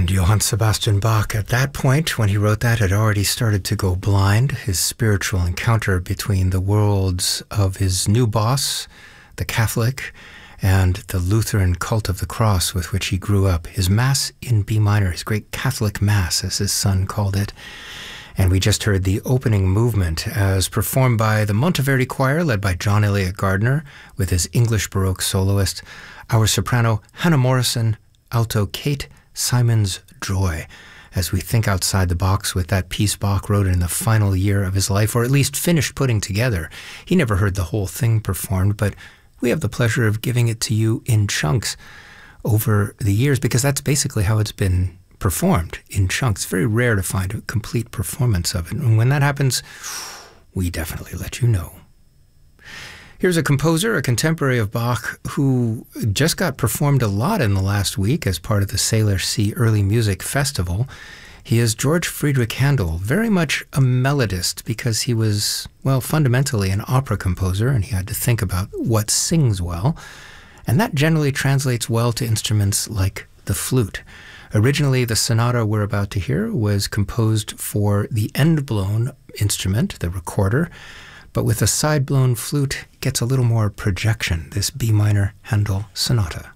And Johann Sebastian Bach, at that point, when he wrote that, had already started to go blind. His spiritual encounter between the worlds of his new boss, the Catholic, and the Lutheran cult of the cross with which he grew up. His Mass in B minor, his great Catholic Mass, as his son called it. And we just heard the opening movement as performed by the Monteverdi Choir, led by John Eliot Gardner, with his English Baroque soloist, our soprano Hannah Morrison, alto Kate Simons-Joy, as we think outside the box with that piece Bach wrote in the final year of his life, or at least finished putting together. He never heard the whole thing performed, but we have the pleasure of giving it to you in chunks over the years, because that's basically how it's been performed, in chunks. It's very rare to find a complete performance of it. And when that happens, we definitely let you know. Here's a composer, a contemporary of Bach, who just got performed a lot in the last week as part of the Sailor Sea Early Music Festival. He is George Friedrich Handel, very much a melodist, because he was, well, fundamentally an opera composer, and he had to think about what sings well. And that generally translates well to instruments like the flute. Originally, the sonata we're about to hear was composed for the end-blown instrument, the recorder, but with a side-blown flute, it gets a little more projection, this B minor Handel sonata.